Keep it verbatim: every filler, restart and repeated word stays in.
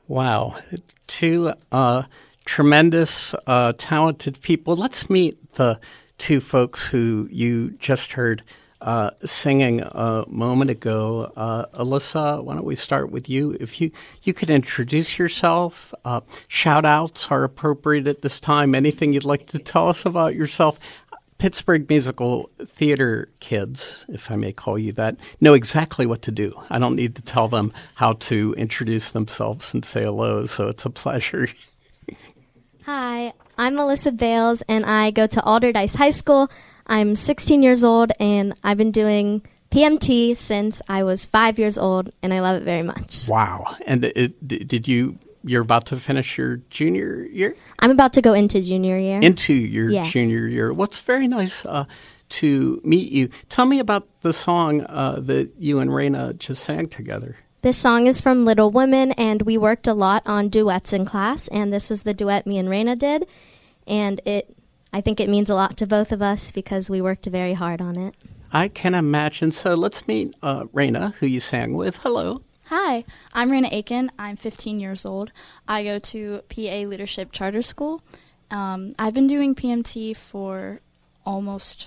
Wow. Two uh, tremendous, uh, talented people. Let's meet the two folks who you just heard uh, singing a moment ago. Uh, Alyssa, why don't we start with you? If you, you could introduce yourself. Uh, shout-outs are appropriate at this time. Anything you'd like to tell us about yourself? Pittsburgh Musical Theater kids, if I may call you that, know exactly what to do. I don't need to tell them how to introduce themselves and say hello, so it's a pleasure. Hi, I'm Melissa Bales, and I go to Alderdice High School. I'm sixteen years old, and I've been doing P M T since I was five years old, and I love it very much. Wow. And it, did you... You're about to finish your junior year? I'm about to go into junior year. Into your yeah. junior year. Well, it's very nice uh, to meet you. Tell me about the song uh, that you and Raina just sang together. This song is from Little Women, and we worked a lot on duets in class, and this was the duet me and Raina did. And it, I think it means a lot to both of us because we worked very hard on it. I can imagine. So let's meet uh, Raina, who you sang with. Hello. Hi, I'm Raina Aiken. I'm fifteen years old. I go to P A Leadership Charter School. Um, I've been doing P M T for almost